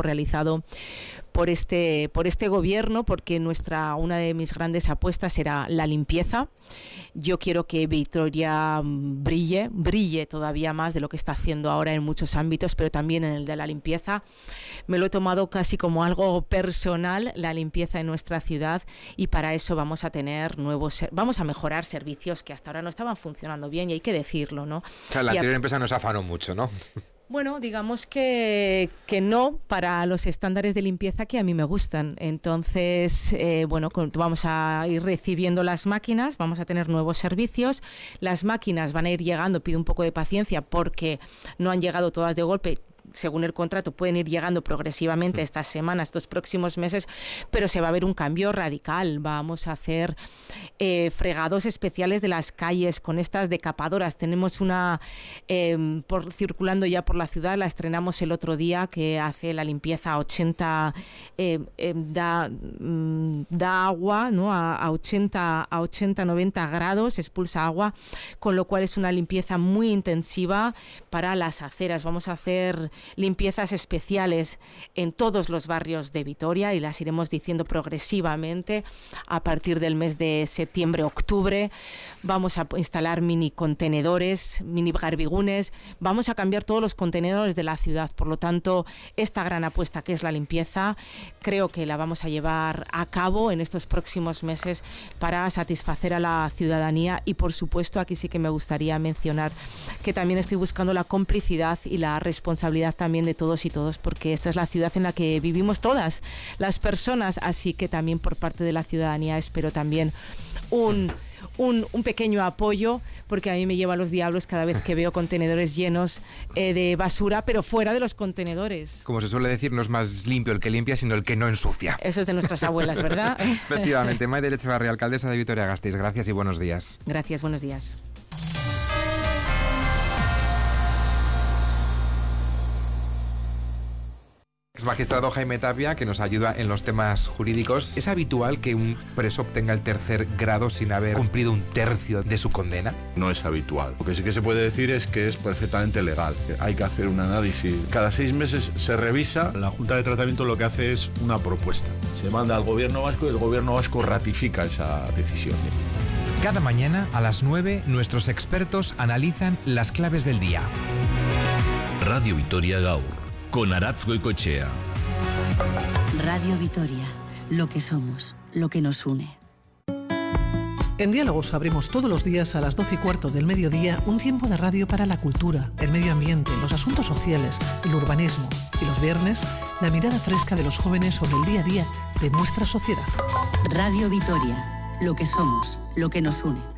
realizado por este gobierno, porque una de mis grandes apuestas será la limpieza. Yo quiero que Vitoria brille todavía más de lo que está haciendo ahora en muchos ámbitos, pero también en el de la limpieza. Me lo he tomado casi como algo personal, la limpieza en nuestra ciudad, y para eso vamos a mejorar servicios que hasta ahora no estaban funcionando bien, y hay que decirlo, ¿no? O sea, la anterior empresa nos afanó mucho, ¿no? Bueno, digamos que no para los estándares de limpieza que a mí me gustan. Entonces, vamos a ir recibiendo las máquinas, vamos a tener nuevos servicios. Las máquinas van a ir llegando, pido un poco de paciencia porque no han llegado todas de golpe. Según el contrato pueden ir llegando progresivamente estas semanas, estos próximos meses, pero se va a ver un cambio radical. Vamos a hacer fregados especiales de las calles con estas decapadoras. Tenemos una circulando ya por la ciudad, la estrenamos el otro día, que hace la limpieza a 80, da agua, ¿no? a 80-90 grados, expulsa agua, con lo cual es una limpieza muy intensiva para las aceras. Vamos a hacer limpiezas especiales en todos los barrios de Vitoria y las iremos diciendo progresivamente a partir del mes de septiembre-octubre. Vamos a instalar mini contenedores, mini garbigunes, vamos a cambiar todos los contenedores de la ciudad. Por lo tanto, esta gran apuesta que es la limpieza, creo que la vamos a llevar a cabo en estos próximos meses para satisfacer a la ciudadanía. Y por supuesto, aquí sí que me gustaría mencionar que también estoy buscando la complicidad y la responsabilidad también de todos y todos, porque esta es la ciudad en la que vivimos todas las personas, así que también por parte de la ciudadanía espero también un pequeño apoyo, porque a mí me lleva a los diablos cada vez que veo contenedores llenos de basura, pero fuera de los contenedores. Como se suele decir, no es más limpio el que limpia, sino el que no ensucia. Eso es de nuestras abuelas, ¿verdad? Efectivamente. Maider Etxebarria, alcaldesa de Vitoria-Gasteiz, gracias y buenos días. Gracias, buenos días. Exmagistrado Jaime Tapia, que nos ayuda en los temas jurídicos. ¿Es habitual que un preso obtenga el tercer grado sin haber cumplido un tercio de su condena? No es habitual. Lo que sí que se puede decir es que es perfectamente legal. Hay que hacer un análisis. Cada 6 meses se revisa. La Junta de Tratamiento lo que hace es una propuesta. Se manda al Gobierno Vasco y el Gobierno Vasco ratifica esa decisión. Cada mañana a las 9 nuestros expertos analizan las claves del día. Radio Vitoria Gaur, con Aratz Goicoechea. Radio Vitoria, lo que somos, lo que nos une. En Diálogos abrimos todos los días a las 12:15 del mediodía un tiempo de radio para la cultura, el medio ambiente, los asuntos sociales, el urbanismo. Y los viernes, la mirada fresca de los jóvenes sobre el día a día de nuestra sociedad. Radio Vitoria, lo que somos, lo que nos une.